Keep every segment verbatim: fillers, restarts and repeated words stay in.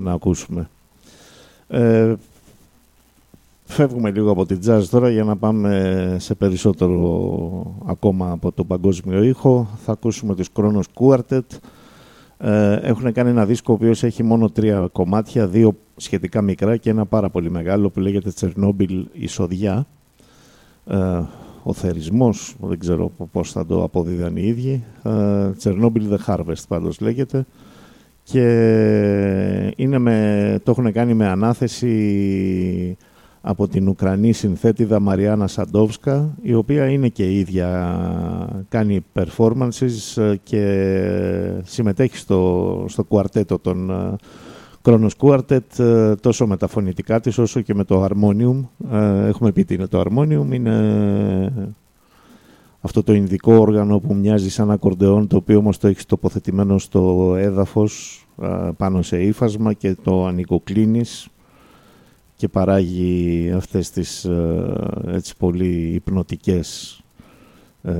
να ακούσουμε. Ε, φεύγουμε λίγο από την jazz τώρα για να πάμε σε περισσότερο ακόμα από τον παγκόσμιο ήχο. Θα ακούσουμε τους Kronos Quartet. Ε, έχουν κάνει ένα δίσκο ο οποίος έχει μόνο τρία κομμάτια, δύο σχετικά μικρά και ένα πάρα πολύ μεγάλο που λέγεται Τσερνόμπιλ η Σοδιά. Ε, ο θερισμός, δεν ξέρω πώς θα το αποδίδαν οι ίδιοι. Ε, Τσερνόμπιλ The Harvest πάντως λέγεται. Και είναι με, το έχουν κάνει με ανάθεση από την Ουκρανή συνθέτηδα Μαριάννα Σαντόβσκα, η οποία είναι και η ίδια, κάνει performances και συμμετέχει στο, στο κουαρτέτο των Kronos Quartet, τόσο με τα φωνητικά της όσο και με το harmonium. Έχουμε πει τι είναι το harmonium, είναι αυτό το ινδικό όργανο που μοιάζει σαν ακορντεόν, το οποίο όμως το έχει τοποθετημένο στο έδαφος πάνω σε ύφασμα και το ανοικοκλίνεις και παράγει αυτές τις έτσι πολύ υπνοτικές, ε,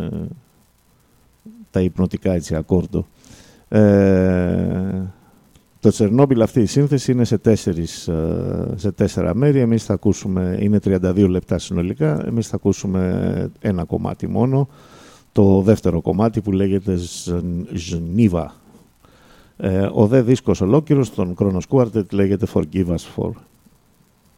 τα υπνοτικά έτσι ακόρντο. Ε, το Τσερνόμπιλ, αυτή η σύνθεση είναι σε, τέσσερις, σε τέσσερα μέρη. Εμείς θα ακούσουμε, είναι τριάντα δύο λεπτά συνολικά, εμείς θα ακούσουμε ένα κομμάτι μόνο, το δεύτερο κομμάτι που λέγεται Ζνίβα. Ε, ο δε δίσκος ολόκληρος των Kronos Quartet λέγεται Forgive Us For.